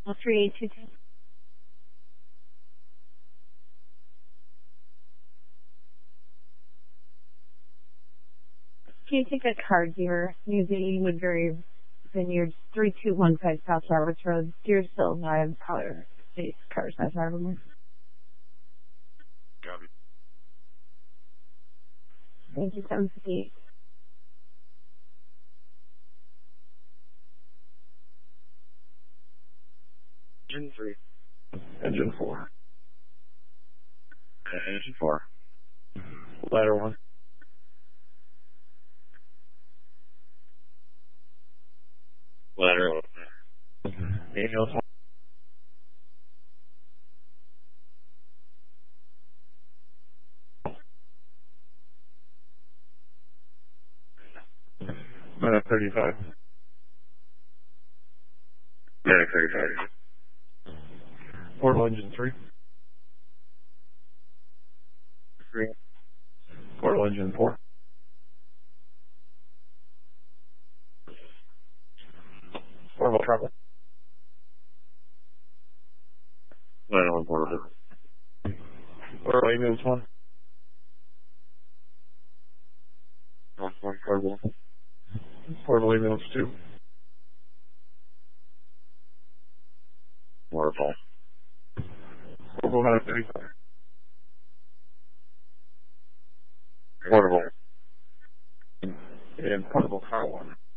3822. Can you take a card here using Woodbury Vineyards 3215 South Roberts Road, Deersville, Live, Color States, Cars, South Roberts. Copy. Thank you, 758. Engine 3. Engine 4. Engine 4. Ladder 1. Ladder 1. Ambulance 1. Medic 35. Medic 35. Portable engine 3. 3. Portable engine 4. Portable travel. Ladder 1 portable. Portable ambulance 1. Portable. Portable ambulance 2. Portable. Portable medic 35. Portable. And portable car 1.